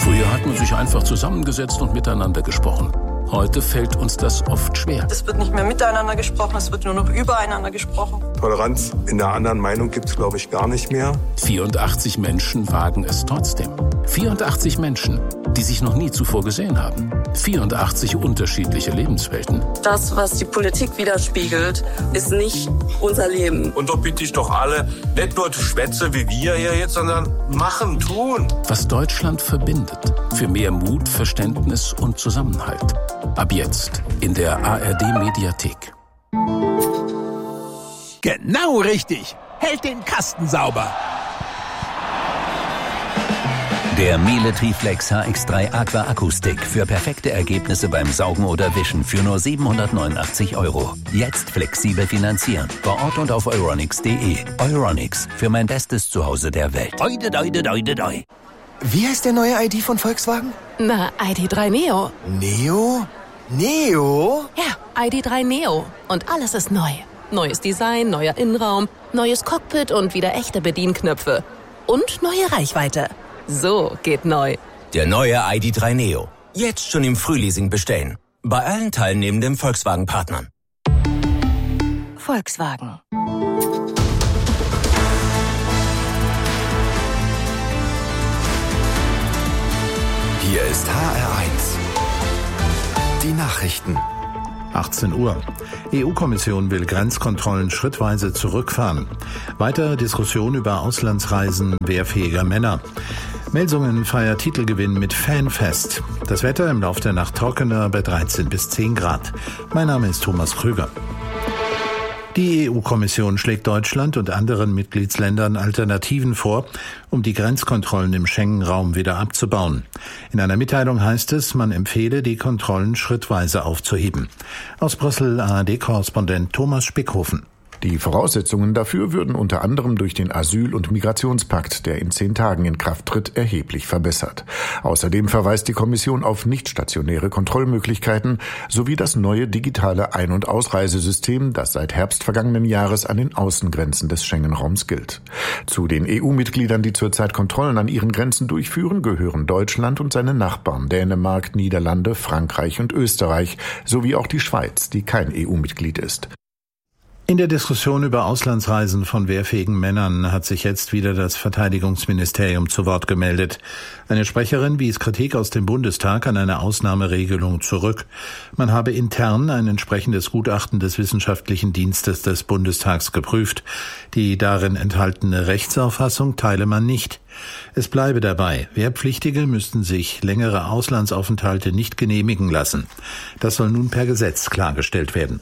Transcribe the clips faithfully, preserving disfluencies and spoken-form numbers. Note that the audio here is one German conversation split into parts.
Früher hat man sich einfach zusammengesetzt und miteinander gesprochen. Heute fällt uns das oft schwer. Es wird nicht mehr miteinander gesprochen, es wird nur noch übereinander gesprochen. Toleranz in der anderen Meinung gibt es, glaube ich, gar nicht mehr. vierundachtzig Menschen wagen es trotzdem. vierundachtzig Menschen, die sich noch nie zuvor gesehen haben. vierundachtzig unterschiedliche Lebenswelten. Das, was die Politik widerspiegelt, ist nicht unser Leben. Und da bitte ich doch alle, nicht nur zu schwätzen wie wir hier jetzt, sondern machen, tun. Was Deutschland verbindet. Für mehr Mut, Verständnis und Zusammenhalt. Ab jetzt in der A R D-Mediathek. Genau richtig. Hält den Kasten sauber. Der Miele Triflex H X drei Aqua Akkustick für perfekte Ergebnisse beim Saugen oder Wischen für nur siebenhundertneunundachtzig Euro. Jetzt flexibel finanzieren. Vor Ort und auf euronics punkt de. Euronics, für mein bestes Zuhause der Welt. Oide, oide, oide, oide. Wie heißt der neue I D von Volkswagen? Na, I D drei Neo. Neo? Neo? Ja, I D drei Neo. Und alles ist neu. Neues Design, neuer Innenraum, neues Cockpit und wieder echte Bedienknöpfe. Und neue Reichweite. So geht neu. Der neue I D drei Neo. Jetzt schon im Frühleasing bestellen. Bei allen teilnehmenden Volkswagen-Partnern. Volkswagen. Hier ist H R eins. Die Nachrichten. achtzehn Uhr. E U-Kommission will Grenzkontrollen schrittweise zurückfahren. Weiter Diskussion über Auslandsreisen wehrfähiger Männer. Melsungen feiert Titelgewinn mit Fanfest. Das Wetter im Laufe der Nacht trockener bei dreizehn bis zehn Grad. Mein Name ist Thomas Krüger. Die E U-Kommission schlägt Deutschland und anderen Mitgliedsländern Alternativen vor, um die Grenzkontrollen im Schengen-Raum wieder abzubauen. In einer Mitteilung heißt es, man empfehle, die Kontrollen schrittweise aufzuheben. Aus Brüssel A R D-Korrespondent Thomas Spickhofen. Die Voraussetzungen dafür würden unter anderem durch den Asyl- und Migrationspakt, der in zehn Tagen in Kraft tritt, erheblich verbessert. Außerdem verweist die Kommission auf nicht-stationäre Kontrollmöglichkeiten sowie das neue digitale Ein- und Ausreisesystem, das seit Herbst vergangenen Jahres an den Außengrenzen des Schengen-Raums gilt. Zu den E U-Mitgliedern, die zurzeit Kontrollen an ihren Grenzen durchführen, gehören Deutschland und seine Nachbarn Dänemark, Niederlande, Frankreich und Österreich sowie auch die Schweiz, die kein E U-Mitglied ist. In der Diskussion über Auslandsreisen von wehrfähigen Männern hat sich jetzt wieder das Verteidigungsministerium zu Wort gemeldet. Eine Sprecherin wies Kritik aus dem Bundestag an einer Ausnahmeregelung zurück. Man habe intern ein entsprechendes Gutachten des Wissenschaftlichen Dienstes des Bundestags geprüft. Die darin enthaltene Rechtsauffassung teile man nicht. Es bleibe dabei, Wehrpflichtige müssten sich längere Auslandsaufenthalte nicht genehmigen lassen. Das soll nun per Gesetz klargestellt werden.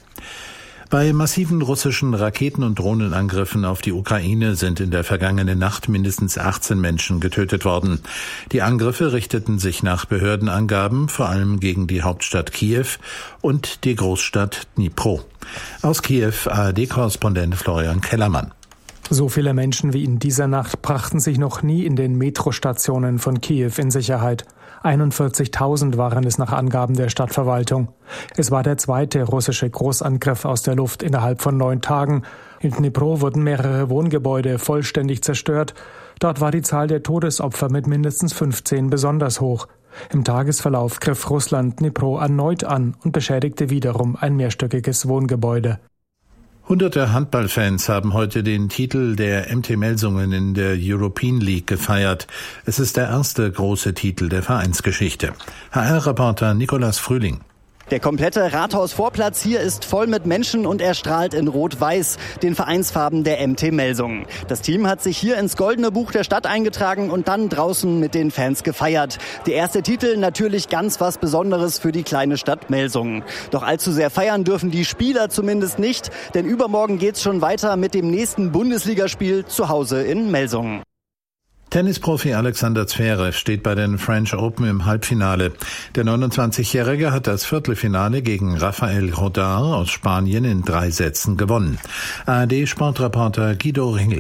Bei massiven russischen Raketen- und Drohnenangriffen auf die Ukraine sind in der vergangenen Nacht mindestens achtzehn Menschen getötet worden. Die Angriffe richteten sich nach Behördenangaben vor allem gegen die Hauptstadt Kiew und die Großstadt Dnipro. Aus Kiew A R D-Korrespondent Florian Kellermann. So viele Menschen wie in dieser Nacht brachten sich noch nie in den Metrostationen von Kiew in Sicherheit. einundvierzigtausend waren es nach Angaben der Stadtverwaltung. Es war der zweite russische Großangriff aus der Luft innerhalb von neun Tagen. In Dnipro wurden mehrere Wohngebäude vollständig zerstört. Dort war die Zahl der Todesopfer mit mindestens fünfzehn besonders hoch. Im Tagesverlauf griff Russland Dnipro erneut an und beschädigte wiederum ein mehrstöckiges Wohngebäude. Hunderte Handballfans haben heute den Titel der M T Melsungen in der European League gefeiert. Es ist der erste große Titel der Vereinsgeschichte. H R-Reporter Nikolas Frühling. Der komplette Rathausvorplatz hier ist voll mit Menschen und er strahlt in Rot-Weiß, den Vereinsfarben der M T Melsungen. Das Team hat sich hier ins Goldene Buch der Stadt eingetragen und dann draußen mit den Fans gefeiert. Der erste Titel natürlich ganz was Besonderes für die kleine Stadt Melsungen. Doch allzu sehr feiern dürfen die Spieler zumindest nicht, denn übermorgen geht's schon weiter mit dem nächsten Bundesligaspiel zu Hause in Melsungen. Tennisprofi Alexander Zverev steht bei den French Open im Halbfinale. Der neunundzwanzigjährige hat das Viertelfinale gegen Rafael Rodar aus Spanien in drei Sätzen gewonnen. A R D-Sportreporter Guido Ringel.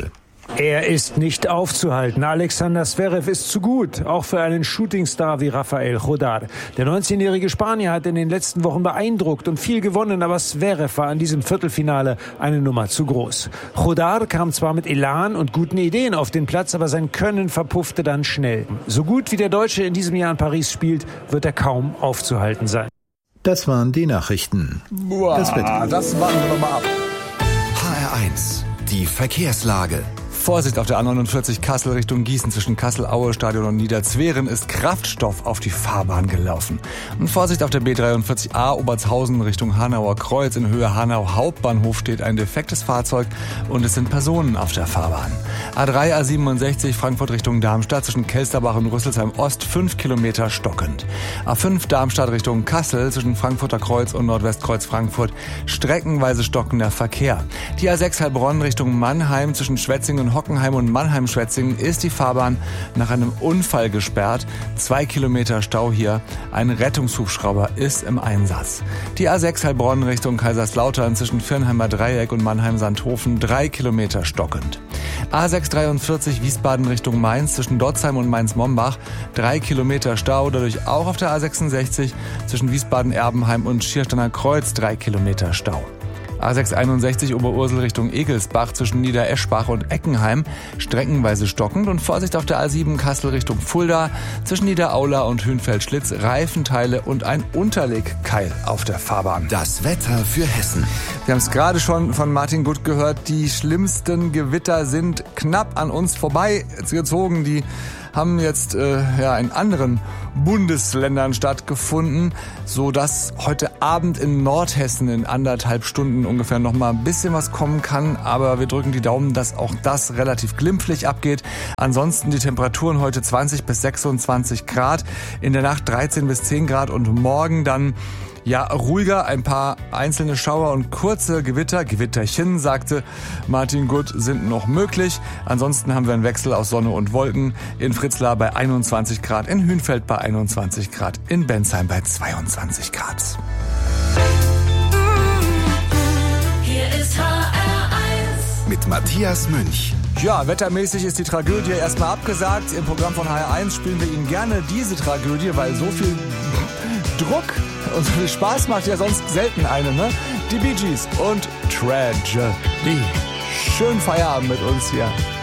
Er ist nicht aufzuhalten. Alexander Zverev ist zu gut, auch für einen Shootingstar wie Rafael Jodar. Der neunzehnjährige Spanier hat in den letzten Wochen beeindruckt und viel gewonnen, aber Zverev war in diesem Viertelfinale eine Nummer zu groß. Jodar kam zwar mit Elan und guten Ideen auf den Platz, aber sein Können verpuffte dann schnell. So gut wie der Deutsche in diesem Jahr in Paris spielt, wird er kaum aufzuhalten sein. Das waren die Nachrichten. Boah, das, das warten wir nochmal ab. H R eins, die Verkehrslage. Vorsicht auf der A neunundvierzig Kassel Richtung Gießen zwischen Kassel-Aue-Stadion und Niederzweren ist Kraftstoff auf die Fahrbahn gelaufen. Und Vorsicht auf der B dreiundvierzig A Obertshausen Richtung Hanauer Kreuz in Höhe Hanau Hauptbahnhof steht ein defektes Fahrzeug und es sind Personen auf der Fahrbahn. A drei A siebenundsechzig Frankfurt Richtung Darmstadt zwischen Kelsterbach und Rüsselsheim Ost fünf Kilometer stockend. A fünf Darmstadt Richtung Kassel zwischen Frankfurter Kreuz und Nordwestkreuz Frankfurt streckenweise stockender Verkehr. Die A sechs Heilbronn Richtung Mannheim zwischen Schwetzingen und Hockenheim und Mannheim-Schwetzingen ist die Fahrbahn nach einem Unfall gesperrt. Zwei Kilometer Stau hier. Ein Rettungshubschrauber ist im Einsatz. Die A sechs Heilbronn Richtung Kaiserslautern zwischen Firnheimer Dreieck und Mannheim-Sandhofen drei Kilometer stockend. A sechs dreiundvierzig Wiesbaden Richtung Mainz zwischen Dotzheim und Mainz-Mombach drei Kilometer Stau. Dadurch auch auf der A sechsundsechzig zwischen Wiesbaden-Erbenheim und Schiersteiner Kreuz drei Kilometer Stau. A sechs einundsechzig Oberursel Richtung Egelsbach zwischen Niedereschbach und Eckenheim streckenweise stockend und Vorsicht auf der A sieben Kassel Richtung Fulda zwischen Niederaula und Hünfeld-Schlitz Reifenteile und ein Unterlegkeil auf der Fahrbahn. Das Wetter für Hessen. Wir haben es gerade schon von Martin Gutt gehört, die schlimmsten Gewitter sind knapp an uns vorbeigezogen. Die haben jetzt äh, ja in anderen Bundesländern stattgefunden, so dass heute Abend in Nordhessen in anderthalb Stunden ungefähr noch mal ein bisschen was kommen kann. Aber wir drücken die Daumen, dass auch das relativ glimpflich abgeht. Ansonsten die Temperaturen heute zwanzig bis sechsundzwanzig Grad, in der Nacht dreizehn bis zehn Grad und morgen dann ja, ruhiger, ein paar einzelne Schauer und kurze Gewitter, Gewitterchen, sagte Martin Gutt, sind noch möglich. Ansonsten haben wir einen Wechsel aus Sonne und Wolken. In Fritzlar bei einundzwanzig Grad, in Hünfeld bei einundzwanzig Grad, in Bensheim bei zweiundzwanzig Grad. Hier ist H R eins mit Matthias Münch. Ja, wettermäßig ist die Tragödie erstmal abgesagt. Im Programm von H R eins spielen wir Ihnen gerne diese Tragödie, weil so viel Druck und so viel Spaß macht ja sonst selten eine, ne? Die Bee Gees und Tragedy. Schönen Feierabend mit uns hier.